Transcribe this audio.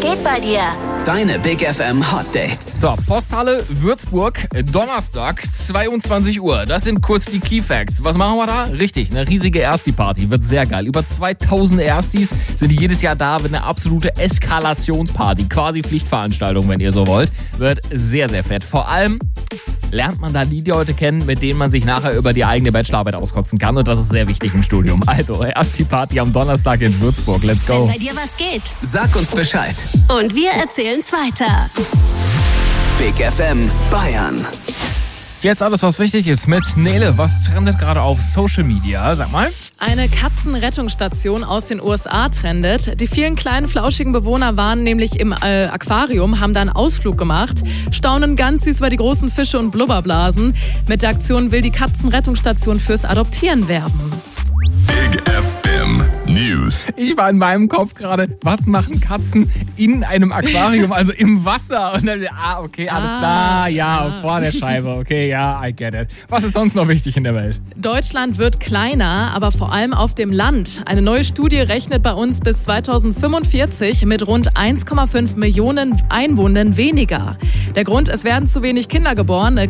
geht bei dir? Deine Big FM Hot Dates. So, Posthalle Würzburg, Donnerstag, 22 Uhr. Das sind kurz die Key Facts. Was machen wir da? Richtig, eine riesige Ersti-Party. Wird sehr geil. Über 2000 Erstis sind jedes Jahr da. Wird eine absolute Eskalationsparty. Quasi Pflichtveranstaltung, wenn ihr so wollt. Wird sehr, sehr fett. Vor allem lernt man da die Leute kennen, mit denen man sich nachher über die eigene Bachelorarbeit auskotzen kann. Und das ist sehr wichtig im Studium. Also, Ersti-Party am Donnerstag in Würzburg. Let's go. Wenn bei dir was geht. Sag uns Bescheid. Und wir erzählen's weiter. Big FM Bayern. Jetzt alles, was wichtig ist mit Nele. Was trendet gerade auf Social Media? Sag mal. Eine Katzenrettungsstation aus den USA trendet. Die vielen kleinen, flauschigen Bewohner waren nämlich im Aquarium, haben da einen Ausflug gemacht, staunen ganz süß über die großen Fische und Blubberblasen. Mit der Aktion will die Katzenrettungsstation fürs Adoptieren werben. Big FM News. Ich war in meinem Kopf gerade, was machen Katzen in einem Aquarium, also im Wasser? Und dann, okay, alles klar, ja, vor der Scheibe, okay, ja, I get it. Was ist sonst noch wichtig in der Welt? Deutschland wird kleiner, aber vor allem auf dem Land. Eine neue Studie rechnet bei uns bis 2045 mit rund 1,5 Millionen Einwohnern weniger. Der Grund, es werden zu wenig Kinder geboren.